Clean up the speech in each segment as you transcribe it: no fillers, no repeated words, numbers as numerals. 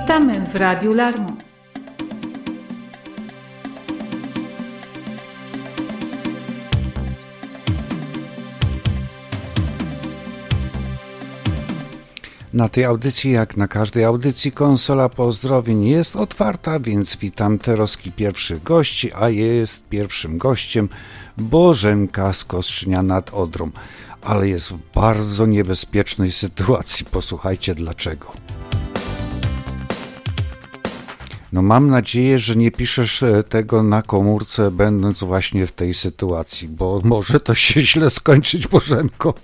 Witamy w Radiu Larmo. Na tej audycji, jak na każdej audycji, konsola pozdrowień jest otwarta, więc witam Teroski pierwszych gości, a jest pierwszym gościem Bożenka z Kostrzynia nad Odrą. Ale jest w bardzo niebezpiecznej sytuacji. Posłuchajcie dlaczego. No mam nadzieję, że nie piszesz tego na komórce, będąc właśnie w tej sytuacji, bo może to się źle skończyć, Bożenko.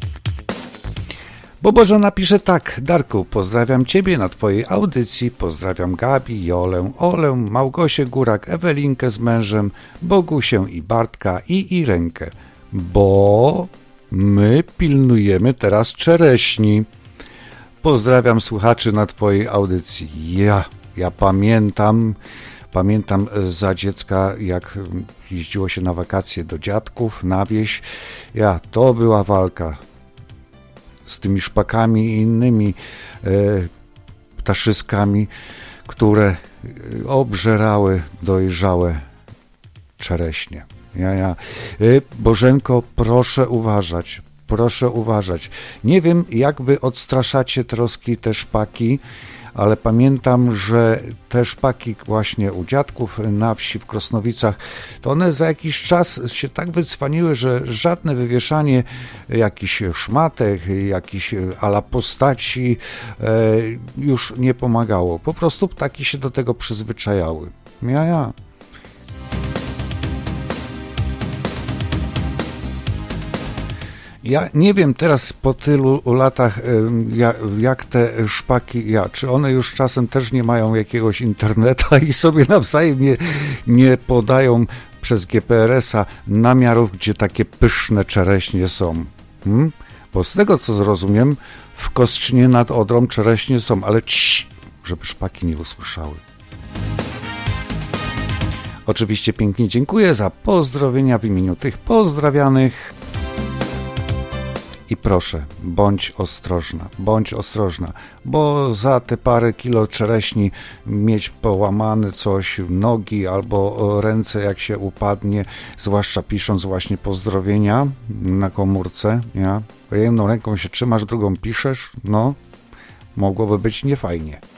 Bo Bożena napisze tak: Darku, pozdrawiam Ciebie na Twojej audycji, pozdrawiam Gabi, Jolę, Olę, Małgosię Górak, Ewelinkę z mężem, Bogusię i Bartka i Irenkę, bo my pilnujemy teraz czereśni. Pozdrawiam słuchaczy na Twojej audycji. Ja pamiętam za dziecka, jak jeździło się na wakacje do dziadków na wieś. To była walka z tymi szpakami i innymi ptaszyskami, które obżerały dojrzałe czereśnie. Bożenko, proszę uważać. Nie wiem, jak wy odstraszacie troski te szpaki, ale pamiętam, że te szpaki właśnie u dziadków na wsi w Krosnowicach, to one za jakiś czas się tak wycwaniły, że żadne wywieszanie jakichś szmatek, jakichś ala postaci już nie pomagało. Po prostu ptaki się do tego przyzwyczajały. Ja nie wiem teraz po tylu latach, jak te szpaki, czy one już czasem też nie mają jakiegoś interneta i sobie nawzajem nie podają przez GPRS-a namiarów, gdzie takie pyszne czereśnie są. Bo z tego, co zrozumiem, w Kostrzynie nad Odrą czereśnie są, ale żeby szpaki nie usłyszały. Oczywiście pięknie dziękuję za pozdrowienia w imieniu tych pozdrawianych. I proszę, bądź ostrożna, bo za te parę kilo czereśni mieć połamane coś, nogi albo ręce, jak się upadnie, zwłaszcza pisząc właśnie pozdrowienia na komórce, jedną ręką się trzymasz, drugą piszesz, mogłoby być niefajnie.